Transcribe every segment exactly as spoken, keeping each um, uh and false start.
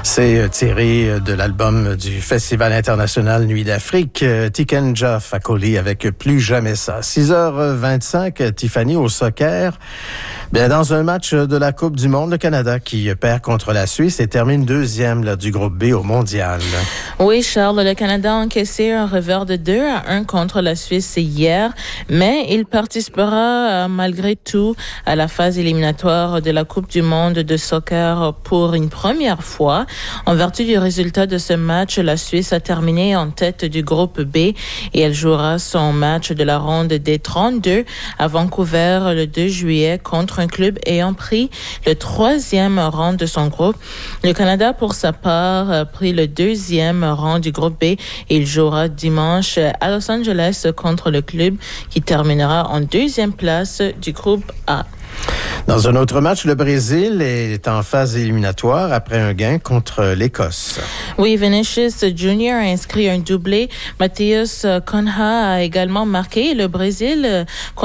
C'est tiré de l'album du Festival international Nuit d'Afrique, Tikenja Fakoly avec Plus jamais ça. six heures vingt-cinq, Tiffany, au soccer. Bien, dans un match de la Coupe du monde, le Canada qui perd contre la Suisse et termine deuxième là, du groupe B au mondial. Oui, Charles, le Canada a encaissé un revers de deux à un contre la Suisse hier, mais il participera euh, malgré tout à la phase éliminatoire de la Coupe du monde de soccer pour une première fois. En vertu du résultat de ce match, la Suisse a terminé en tête du groupe B et elle jouera son match de la ronde des trente-deux à Vancouver le deux juillet contre un club ayant pris le troisième rang de son groupe. Le Canada, pour sa part, a pris le deuxième rang du groupe B et il jouera dimanche à Los Angeles contre le club qui terminera en deuxième place du groupe A. Dans un autre match, le Brésil est en phase éliminatoire après un gain contre l'Écosse. Oui, Vinicius Junior a inscrit un doublé. Matheus Cunha a également marqué. Le Brésil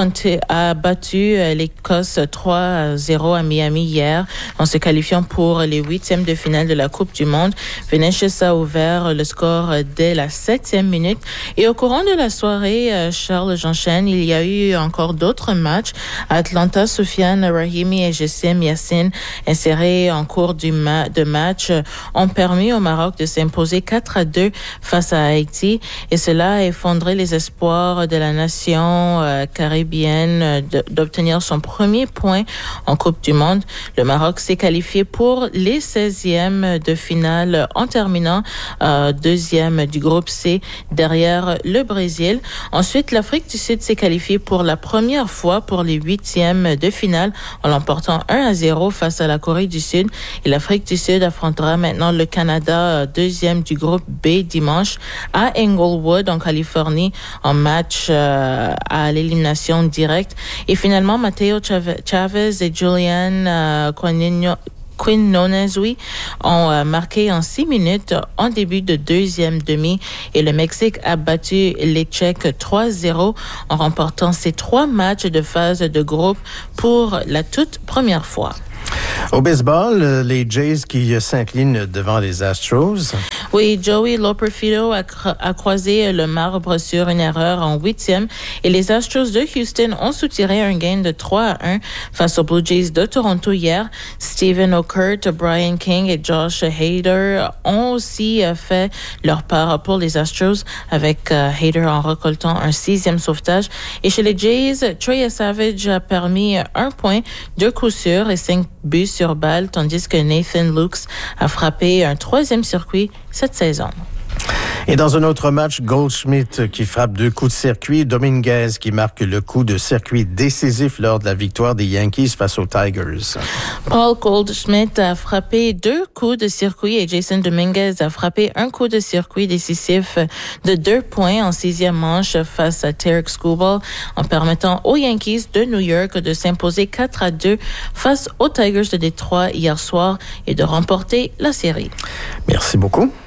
a battu l'Écosse trois à zéro à Miami hier en se qualifiant pour les huitièmes de finale de la Coupe du monde. Vinicius a ouvert le score dès la septième minute. Et au courant de la soirée, Charles, j'enchaîne, il y a eu encore d'autres matchs. À Atlanta, Soufiane Rahimi et Jessim Yassine, insérés en cours du ma- de match, ont permis au Maroc de s'imposer quatre à deux face à Haïti et cela a effondré les espoirs de la nation euh, caribéenne de, d'obtenir son premier point en Coupe du monde. Le Maroc s'est qualifié pour les seizièmes de finale en terminant euh, deuxième du groupe C derrière le Brésil. Ensuite, l'Afrique du Sud s'est qualifiée pour la première fois pour les huitièmes de finale en l'emportant un à zéro face à la Corée du Sud. Et l'Afrique du Sud affrontera maintenant le Canada, deuxième du groupe B, dimanche à Inglewood, en Californie, en match euh, à l'élimination directe. Et finalement, Matteo Chavez et Julian euh, Quinino Quinonezui ont euh, marqué en six minutes en début de deuxième demi et le Mexique a battu les Tchèques trois à zéro en remportant ces trois matchs de phase de groupe pour la toute première fois. Au baseball, les Jays qui s'inclinent devant les Astros. Oui, Joey Loperfido a, cro- a croisé le marbre sur une erreur en huitième et les Astros de Houston ont soutiré un gain de trois à un face aux Blue Jays de Toronto hier. Stephen O'Kurt, Brian King et Josh Hader ont aussi fait leur part pour les Astros avec Hader en récoltant un sixième sauvetage. Et chez les Jays, Trey Savage a permis un point, deux coups sûrs et cinq buts sur balle, tandis que Nathan Lukes a frappé un troisième circuit cette saison. Et dans un autre match, Goldschmidt qui frappe deux coups de circuit, Dominguez qui marque le coup de circuit décisif lors de la victoire des Yankees face aux Tigers. Paul Goldschmidt a frappé deux coups de circuit et Jason Dominguez a frappé un coup de circuit décisif de deux points en sixième manche face à Tarek Skubal en permettant aux Yankees de New York de s'imposer quatre à deux face aux Tigers de Détroit hier soir et de remporter la série. Merci beaucoup.